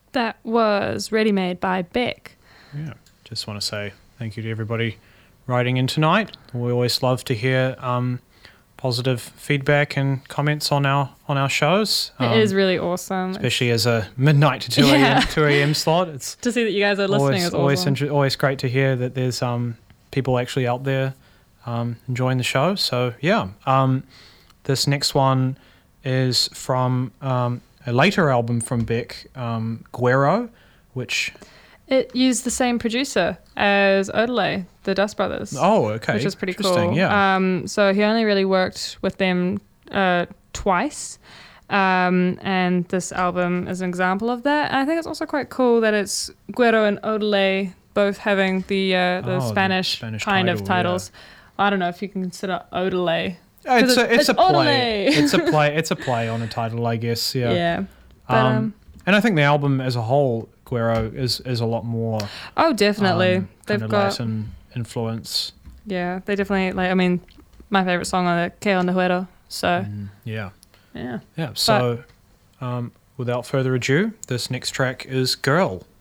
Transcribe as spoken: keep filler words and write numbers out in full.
That was Ready Made by Beck. Yeah, just want to say thank you to everybody writing in tonight. We always love to hear um, positive feedback and comments on our on our shows. Um, it is really awesome. Especially as a midnight to two a.m. Yeah. two a.m. slot. It's to see that you guys are listening always, is awesome. Always, inter- always great to hear that there's um, people actually out there um, enjoying the show. So, yeah. Um, this next one is from um, a later album from Beck, um, Guero, which... It used the same producer as Odelay, the Dust Brothers. Oh, okay. Which is pretty Interesting, cool. Yeah. Um, so he only really worked with them uh, twice. Um, and this album is an example of that. And I think it's also quite cool that it's Guero and Odelay both having the uh, the, oh, Spanish the Spanish kind title, of titles. Yeah. I don't know if you can consider Odelay. It's a, it's, it's a play. Odelay. It's a play. It's a play on a title, I guess. Yeah. Yeah. But, um, um, and I think the album as a whole, Guero, is is a lot more. Oh, definitely. Um, They've kind of got Latin influence. Yeah, they definitely like. I mean, my favorite song on the Que Onda Huero. So Mm, yeah. yeah. Yeah. So, um, without further ado, this next track is "Girl."